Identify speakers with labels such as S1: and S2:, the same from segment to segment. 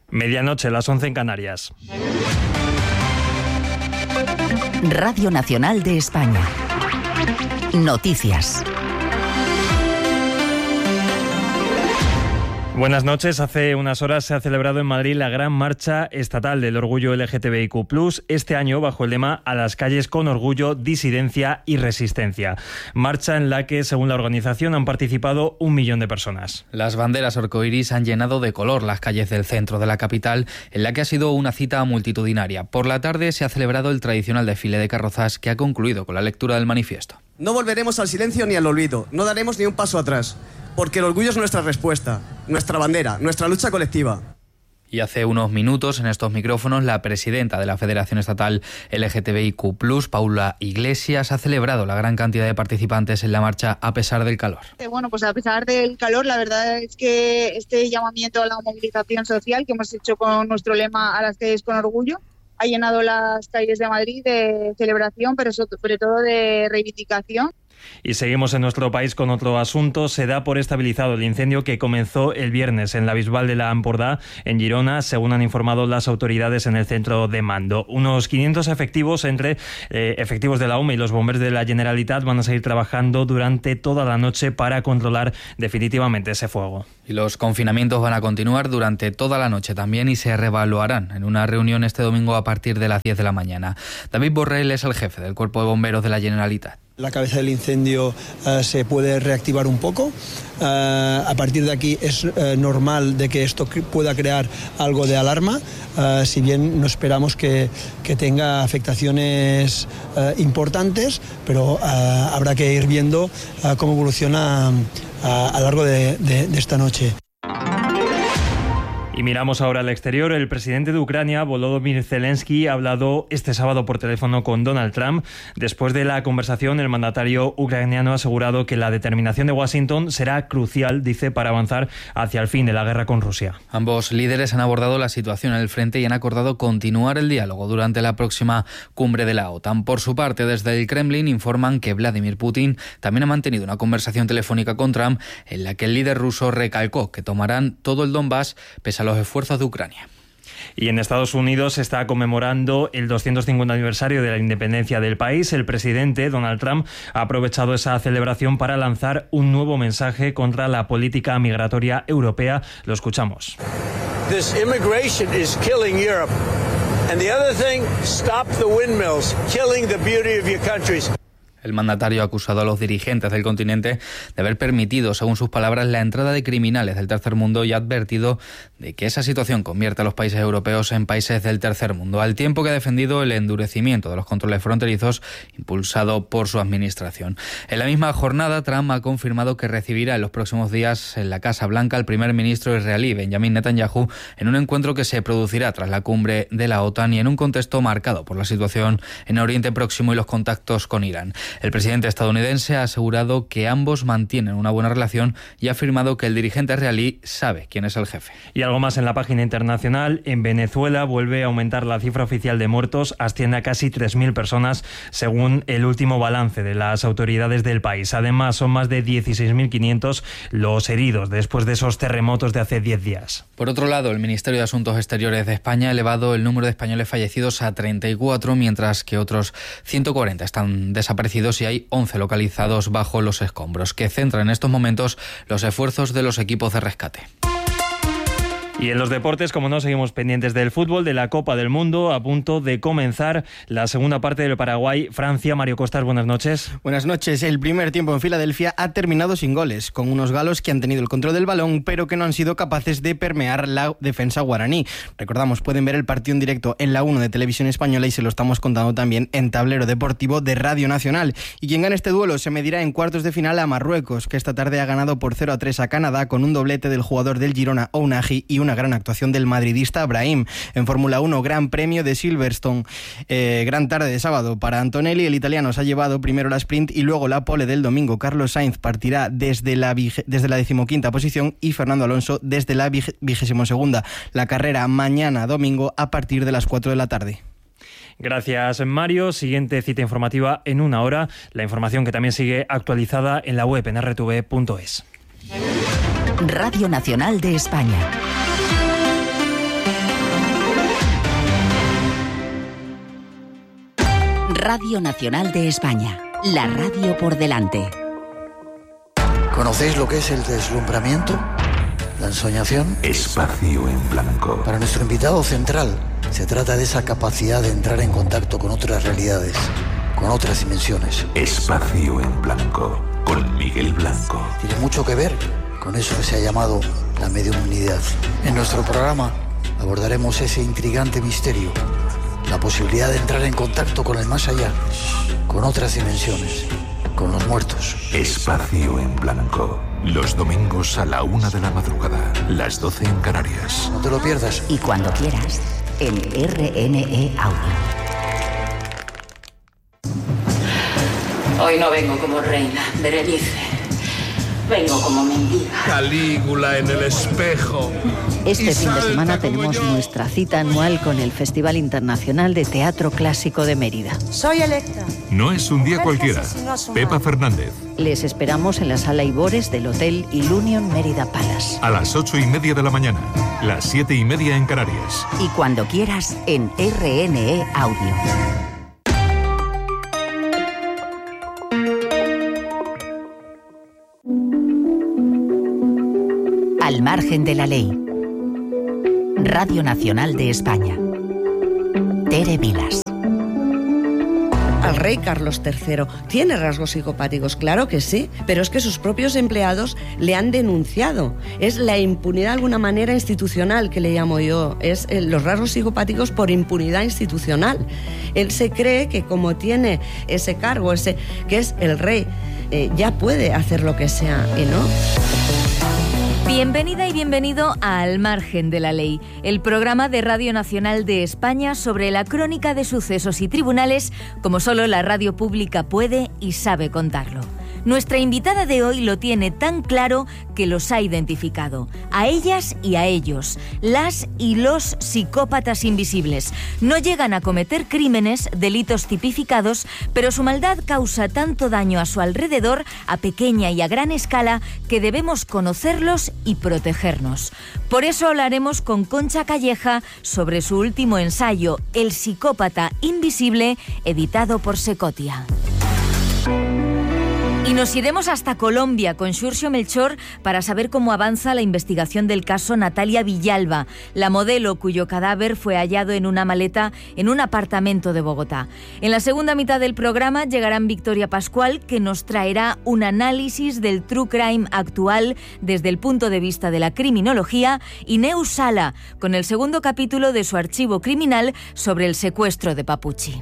S1: Medianoche, las 11 en Canarias.
S2: Radio Nacional de España. Noticias.
S1: Buenas noches. Hace unas horas se ha celebrado en Madrid la gran marcha estatal del orgullo LGTBIQ+, este año bajo el lema "A las calles con orgullo, disidencia y resistencia". Marcha en la que, según la organización, han participado 1 millón de personas.
S3: Las banderas arcoiris han llenado de color las calles del centro de la capital, en la que ha sido una cita multitudinaria. Por la tarde se ha celebrado el tradicional desfile de carrozas, que ha concluido con la lectura del manifiesto.
S4: No volveremos al silencio ni al olvido, no daremos ni un paso atrás. Porque el orgullo es nuestra respuesta, nuestra bandera, nuestra lucha colectiva.
S3: Y hace unos minutos, en estos micrófonos, la presidenta de la Federación Estatal LGTBIQ+, Paula Iglesias, ha celebrado la gran cantidad de participantes en la marcha a pesar del calor.
S5: Bueno, pues a pesar del calor, la verdad es que este llamamiento a la movilización social que hemos hecho con nuestro lema "A las calles con orgullo" ha llenado las calles de Madrid de celebración, pero sobre todo de reivindicación.
S1: Y seguimos en nuestro país con otro asunto. Se da por estabilizado el incendio que comenzó el viernes en la Bisbal de la Ampordà, en Girona, según han informado las autoridades en el centro de mando. Unos 500 efectivos, entre efectivos de la UME y los bomberos de la Generalitat, van a seguir trabajando durante toda la noche para controlar definitivamente ese fuego.
S3: Y los confinamientos van a continuar durante toda la noche también y se reevaluarán en una reunión este domingo a partir de las 10 de la mañana. David Borrell es el jefe del Cuerpo de Bomberos de la Generalitat.
S6: La cabeza del incendio se puede reactivar un poco. A partir de aquí es normal de que esto pueda crear algo de alarma, si bien no esperamos que tenga afectaciones importantes, pero habrá que ir viendo cómo evoluciona a lo largo de esta noche.
S1: Y miramos ahora al exterior. El presidente de Ucrania, Volodymyr Zelensky, ha hablado este sábado por teléfono con Donald Trump. Después de la conversación, el mandatario ucraniano ha asegurado que la determinación de Washington será crucial, dice, para avanzar hacia el fin de la guerra con Rusia.
S3: Ambos líderes han abordado la situación en el frente y han acordado continuar el diálogo durante la próxima cumbre de la OTAN. Por su parte, desde el Kremlin informan que Vladimir Putin también ha mantenido una conversación telefónica con Trump en la que el líder ruso recalcó que tomarán todo el Donbass pese a los esfuerzos de Ucrania.
S1: Y en Estados Unidos se está conmemorando el 250 aniversario de la independencia del país. El presidente Donald Trump ha aprovechado esa celebración para lanzar un nuevo mensaje contra la política migratoria europea. Lo escuchamos.
S7: This immigration is killing Europe. And the other thing, stop the windmills, killing the beauty of your countries.
S3: El mandatario ha acusado a los dirigentes del continente de haber permitido, según sus palabras, la entrada de criminales del tercer mundo y ha advertido de que esa situación convierte a los países europeos en países del tercer mundo, al tiempo que ha defendido el endurecimiento de los controles fronterizos impulsado por su administración. En la misma jornada, Trump ha confirmado que recibirá en los próximos días en la Casa Blanca al primer ministro israelí, Benjamin Netanyahu, en un encuentro que se producirá tras la cumbre de la OTAN y en un contexto marcado por la situación en Oriente Próximo y los contactos con Irán. El presidente estadounidense ha asegurado que ambos mantienen una buena relación y ha afirmado que el dirigente israelí sabe quién es el jefe.
S1: Y algo más en la página internacional. En Venezuela vuelve a aumentar la cifra oficial de muertos, asciende a casi 3.000 personas, según el último balance de las autoridades del país. Además, son más de 16.500 los heridos después de esos terremotos de hace 10 días.
S3: Por otro lado, el Ministerio de Asuntos Exteriores de España ha elevado el número de españoles fallecidos a 34, mientras que otros 140 están desaparecidos y hay 11 localizados bajo los escombros, que centran en estos momentos los esfuerzos de los equipos de rescate.
S1: Y en los deportes, como no, seguimos pendientes del fútbol, de la Copa del Mundo, a punto de comenzar la segunda parte del Paraguay-Francia. Mario Costas, buenas noches.
S8: Buenas noches. El primer tiempo en Filadelfia ha terminado sin goles, con unos galos que han tenido el control del balón, pero que no han sido capaces de permear la defensa guaraní. Recordamos, pueden ver el partido en directo en la 1 de Televisión Española y se lo estamos contando también en Tablero Deportivo de Radio Nacional. Y quien gane este duelo se medirá en cuartos de final a Marruecos, que esta tarde ha ganado por 0-3 a Canadá con un doblete del jugador del Girona, Ounahi, y una gran actuación del madridista Brahim. En Fórmula 1, Gran Premio de Silverstone. Gran tarde de sábado para Antonelli. El italiano se ha llevado primero la sprint y luego la pole del domingo. Carlos Sainz partirá desde la 15ª posición y Fernando Alonso desde la 22ª. La carrera mañana domingo a partir de las 4 de la tarde.
S1: Gracias, Mario. Siguiente cita informativa en una hora. La información que también sigue actualizada en la web en rtv.es.
S2: Radio Nacional de España. Radio Nacional de España, la radio por delante.
S9: ¿Conocéis lo que es el deslumbramiento? ¿La ensoñación?
S10: Espacio en blanco.
S9: Para nuestro invitado central, se trata de esa capacidad de entrar en contacto con otras realidades, con otras dimensiones.
S10: Espacio en blanco, con Miguel Blanco.
S9: Tiene mucho que ver con eso que se ha llamado la mediumnidad. En nuestro programa abordaremos ese intrigante misterio, la posibilidad de entrar en contacto con el más allá, con otras dimensiones, con los muertos.
S10: Espacio en blanco. Los domingos a la 1 de la madrugada, las 12 en Canarias.
S9: No te lo pierdas.
S2: Y cuando quieras, en RNE Audio.
S11: Hoy no vengo como reina, Berenice. Vengo como mendiga.
S12: Calígula en el espejo.
S13: Este fin de semana tenemos nuestra cita anual con el Festival Internacional de Teatro Clásico de Mérida.
S14: Soy Electra.
S10: No es un día cualquiera. Pepa Fernández.
S13: Les esperamos en la Sala Ibores del Hotel Ilunion Mérida Palace.
S10: A las 8:30 de la mañana, las 7:30 en Canarias.
S2: Y cuando quieras, en RNE Audio. Al margen de la ley. Radio Nacional de España. Tere Vilas.
S14: Al rey Carlos III tiene rasgos psicopáticos, claro que sí, pero es que sus propios empleados le han denunciado. Es la impunidad de alguna manera institucional, que le llamo yo. Es los rasgos psicopáticos por impunidad institucional. Él se cree que como tiene ese cargo, que es el rey, ya puede hacer lo que sea, y no.
S15: Bienvenida y bienvenido a Al margen de la ley, el programa de Radio Nacional de España sobre la crónica de sucesos y tribunales como solo la radio pública puede y sabe contarlo. Nuestra invitada de hoy lo tiene tan claro que los ha identificado. A ellas y a ellos, las y los psicópatas invisibles. No llegan a cometer crímenes, delitos tipificados, pero su maldad causa tanto daño a su alrededor, a pequeña y a gran escala, que debemos conocerlos y protegernos. Por eso hablaremos con Concha Calleja sobre su último ensayo, El psicópata invisible, editado por Secotia. Y nos iremos hasta Colombia con Xurxo Melchor para saber cómo avanza la investigación del caso Natalia Villalba, la modelo cuyo cadáver fue hallado en una maleta en un apartamento de Bogotá. En la segunda mitad del programa llegarán Victoria Pascual, que nos traerá un análisis del true crime actual desde el punto de vista de la criminología, y Neus Sala, con el segundo capítulo de su archivo criminal sobre el secuestro de Papuchi.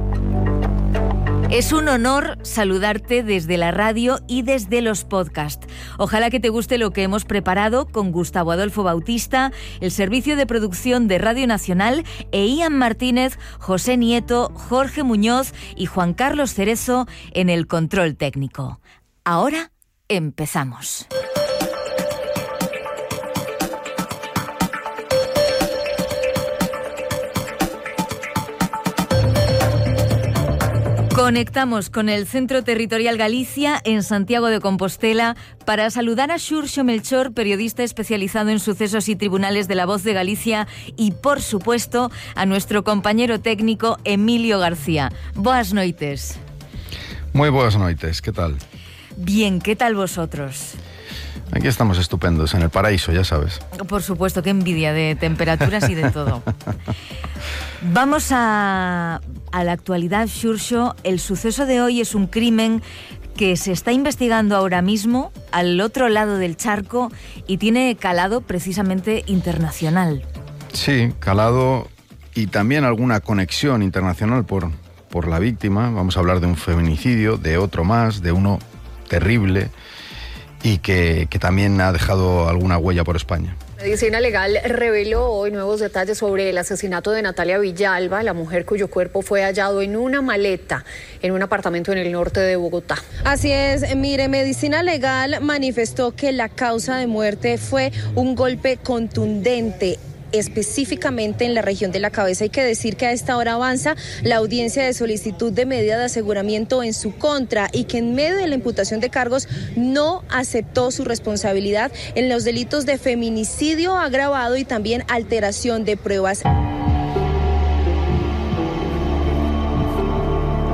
S15: Es un honor saludarte desde la radio y desde los podcasts. Ojalá que te guste lo que hemos preparado con Gustavo Adolfo Bautista, el servicio de producción de Radio Nacional, e Ian Martínez, José Nieto, Jorge Muñoz y Juan Carlos Cerezo en el control técnico. Ahora empezamos. Conectamos con el Centro Territorial Galicia en Santiago de Compostela para saludar a Xurxo Melchor, periodista especializado en sucesos y tribunales de La Voz de Galicia, y, por supuesto, a nuestro compañero técnico Emilio García. Boas noites.
S16: Muy buenas noites, ¿qué tal?
S15: Bien, ¿qué tal vosotros?
S16: Aquí estamos estupendos, en el paraíso, ya sabes.
S15: Por supuesto, qué envidia de temperaturas y de todo. Vamos a la actualidad, Xurxo. El suceso de hoy es un crimen que se está investigando ahora mismo al otro lado del charco y tiene calado precisamente internacional.
S16: Sí, calado y también alguna conexión internacional por la víctima. Vamos a hablar de un feminicidio, de otro más, de uno terrible y que también ha dejado alguna huella por España.
S17: Medicina Legal reveló hoy nuevos detalles sobre el asesinato de Natalia Villalba, la mujer cuyo cuerpo fue hallado en una maleta en un apartamento en el norte de Bogotá.
S18: Así es, mire, Medicina Legal manifestó que la causa de muerte fue un golpe contundente, específicamente en la región de la cabeza. Hay que decir que a esta hora avanza la audiencia de solicitud de medida de aseguramiento en su contra y que en medio de la imputación de cargos no aceptó su responsabilidad en los delitos de feminicidio agravado y también alteración de pruebas.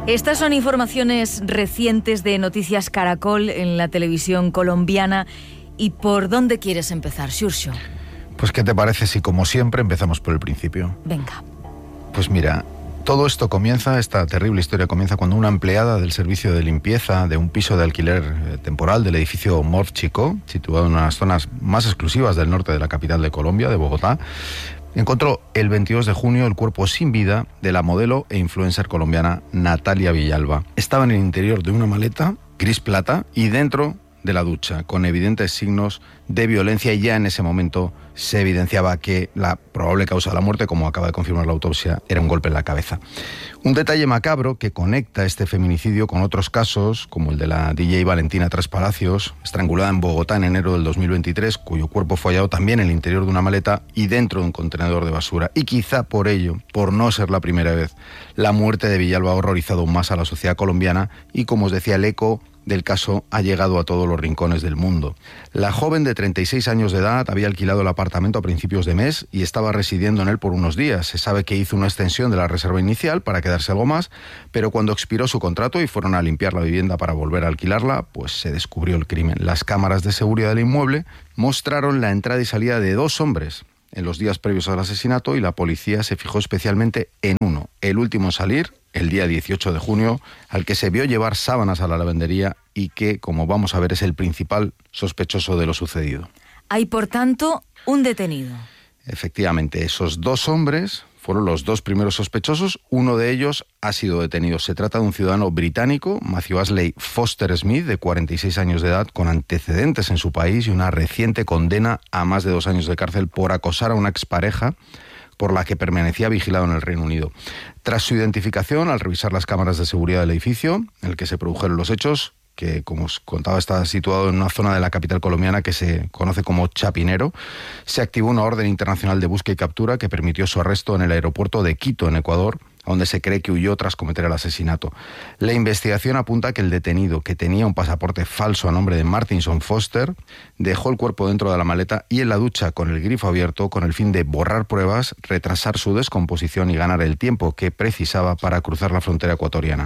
S15: Estas son informaciones recientes de Noticias Caracol en la televisión colombiana. ¿Y por dónde quieres empezar, Xurxo?
S16: Pues, ¿qué te parece si, como siempre, empezamos por el principio?
S15: Venga.
S16: Pues mira, todo esto comienza, esta terrible historia comienza cuando una empleada del servicio de limpieza de un piso de alquiler temporal del edificio Morf Chico, situado en una de las zonas más exclusivas del norte de la capital de Colombia, de Bogotá, encontró el 22 de junio el cuerpo sin vida de la modelo e influencer colombiana Natalia Villalba. Estaba en el interior de una maleta gris plata y dentro de la ducha, con evidentes signos de violencia, y ya en ese momento se evidenciaba que la probable causa de la muerte, como acaba de confirmar la autopsia, era un golpe en la cabeza. Un detalle macabro que conecta este feminicidio con otros casos, como el de la DJ Valentina Tres Palacios, estrangulada en Bogotá en enero del 2023, cuyo cuerpo fue hallado también en el interior de una maleta y dentro de un contenedor de basura. Y quizá por ello, por no ser la primera vez, la muerte de Villalba ha horrorizado más a la sociedad colombiana y, como os decía, el eco del caso ha llegado a todos los rincones del mundo. La joven de 36 años de edad había alquilado el apartamento a principios de mes y estaba residiendo en él por unos días. Se sabe que hizo una extensión de la reserva inicial para quedarse algo más, pero cuando expiró su contrato y fueron a limpiar la vivienda para volver a alquilarla, pues se descubrió el crimen. Las cámaras de seguridad del inmueble mostraron la entrada y salida de 2 hombres en los días previos al asesinato, y la policía se fijó especialmente en uno, el último en salir, el día 18 de junio, al que se vio llevar sábanas a la lavandería y que, como vamos a ver, es el principal sospechoso de lo sucedido.
S15: Hay, por tanto, un detenido.
S16: Efectivamente, esos 2 hombres fueron los 2 primeros sospechosos. Uno de ellos ha sido detenido. Se trata de un ciudadano británico, Matthew Ashley Foster Smith, de 46 años de edad, con antecedentes en su país y una reciente condena a más de 2 años de cárcel por acosar a una expareja por la que permanecía vigilado en el Reino Unido. Tras su identificación, al revisar las cámaras de seguridad del edificio en el que se produjeron los hechos, que, como os contaba, está situado en una zona de la capital colombiana que se conoce como Chapinero, se activó una orden internacional de búsqueda y captura que permitió su arresto en el aeropuerto de Quito, en Ecuador, a donde se cree que huyó tras cometer el asesinato. La investigación apunta que el detenido, que tenía un pasaporte falso a nombre de Martinson Foster, dejó el cuerpo dentro de la maleta y en la ducha con el grifo abierto, con el fin de borrar pruebas, retrasar su descomposición y ganar el tiempo que precisaba para cruzar la frontera ecuatoriana.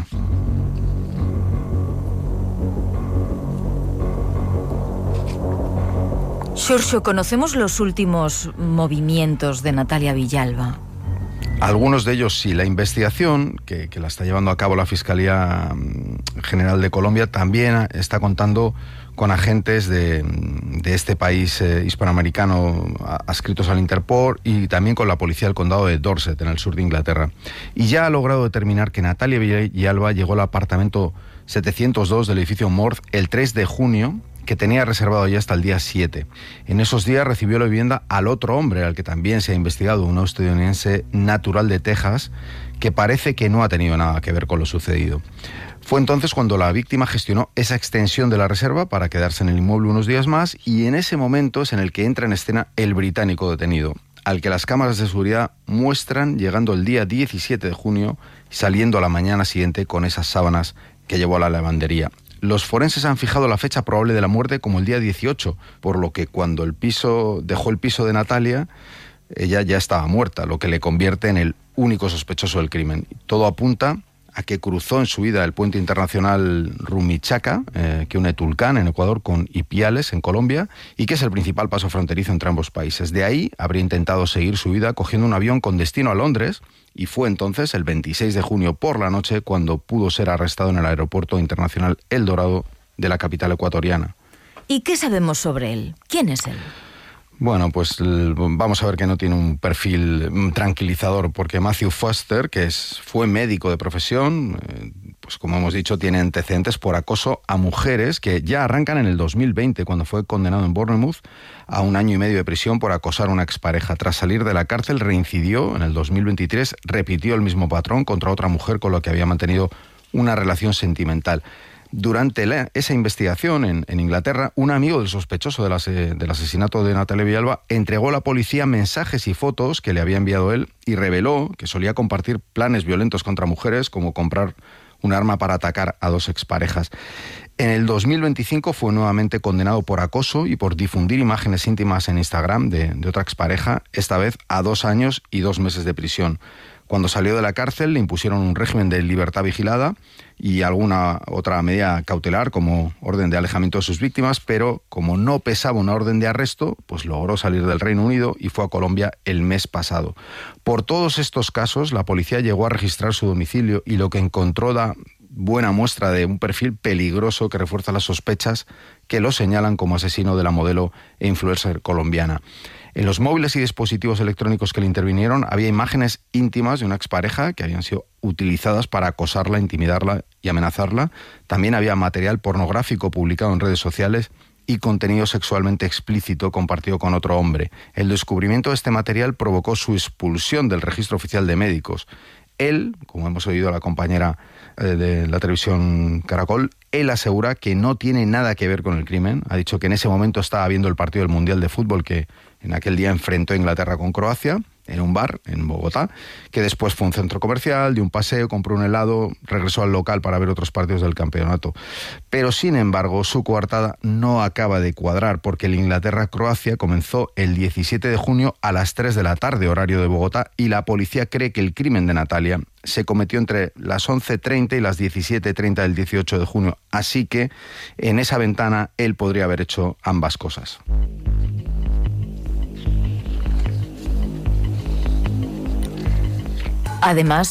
S15: Xurxo, ¿conocemos los últimos movimientos de Natalia Villalba?
S16: Algunos de ellos sí. La investigación, que la está llevando a cabo la Fiscalía General de Colombia, también está contando con agentes de este país hispanoamericano adscritos al Interpol y también con la policía del condado de Dorset, en el sur de Inglaterra. Y ya ha logrado determinar que Natalia Villalba llegó al apartamento 702 del edificio Morf el 3 de junio, que tenía reservado ya hasta el día 7. En esos días recibió la vivienda al otro hombre, al que también se ha investigado, un estadounidense natural de Texas, que parece que no ha tenido nada que ver con lo sucedido. Fue entonces cuando la víctima gestionó esa extensión de la reserva para quedarse en el inmueble unos días más, y en ese momento es en el que entra en escena el británico detenido, al que las cámaras de seguridad muestran llegando el día 17 de junio y saliendo a la mañana siguiente con esas sábanas que llevó a la lavandería. Los forenses han fijado la fecha probable de la muerte como el día 18, por lo que cuando dejó el piso de Natalia, ella ya estaba muerta, lo que le convierte en el único sospechoso del crimen. Todo apunta a que cruzó en su vida el puente internacional Rumichaca, que une Tulcán, en Ecuador, con Ipiales, en Colombia, y que es el principal paso fronterizo entre ambos países. De ahí habría intentado seguir su vida cogiendo un avión con destino a Londres, y fue entonces, el 26 de junio por la noche, cuando pudo ser arrestado en el aeropuerto internacional El Dorado de la capital ecuatoriana.
S15: ¿Y qué sabemos sobre él? ¿Quién es él?
S16: Bueno, pues vamos a ver que no tiene un perfil tranquilizador, porque Matthew Foster, que fue médico de profesión, pues como hemos dicho, tiene antecedentes por acoso a mujeres que ya arrancan en el 2020, cuando fue condenado en Bournemouth a 1 año y medio de prisión por acosar a una expareja. Tras salir de la cárcel, reincidió en el 2023, repitió el mismo patrón contra otra mujer con la que había mantenido una relación sentimental. Durante esa investigación en Inglaterra, un amigo del sospechoso del asesinato de Natalia Villalba entregó a la policía mensajes y fotos que le había enviado él y reveló que solía compartir planes violentos contra mujeres, como comprar un arma para atacar a 2 exparejas. En el 2025 fue nuevamente condenado por acoso y por difundir imágenes íntimas en Instagram de otra expareja, esta vez a 2 años y 2 meses de prisión. Cuando salió de la cárcel le impusieron un régimen de libertad vigilada y alguna otra medida cautelar como orden de alejamiento de sus víctimas, pero como no pesaba una orden de arresto, pues logró salir del Reino Unido y fue a Colombia el mes pasado. Por todos estos casos, la policía llegó a registrar su domicilio y lo que encontró da buena muestra de un perfil peligroso que refuerza las sospechas que lo señalan como asesino de la modelo e influencer colombiana. En los móviles y dispositivos electrónicos que le intervinieron había imágenes íntimas de una expareja que habían sido utilizadas para acosarla, intimidarla y amenazarla. También había material pornográfico publicado en redes sociales y contenido sexualmente explícito compartido con otro hombre. El descubrimiento de este material provocó su expulsión del registro oficial de médicos. Él, como hemos oído a la compañera de la televisión Caracol, él asegura que no tiene nada que ver con el crimen. Ha dicho que en ese momento estaba viendo el partido del Mundial de Fútbol que en aquel día enfrentó a Inglaterra con Croacia, en un bar en Bogotá, que después fue un centro comercial, dio un paseo, compró un helado, regresó al local para ver otros partidos del campeonato. Pero sin embargo, su coartada no acaba de cuadrar, porque el Inglaterra-Croacia comenzó el 17 de junio a las 3 de la tarde, horario de Bogotá, y la policía cree que el crimen de Natalia se cometió entre las 11:30 y las 17:30 del 18 de junio. Así que en esa ventana él podría haber hecho ambas cosas.
S15: Además,